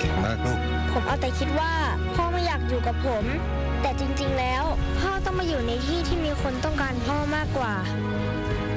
เก่งมากลูกผมเอาแต่คิดว่าพ่อไม่อยากอยู่กับผม แต่จริงๆแล้วพ่อต้องมาอยู่ในที่ที่มีคนต้องการพ่อมากกว่า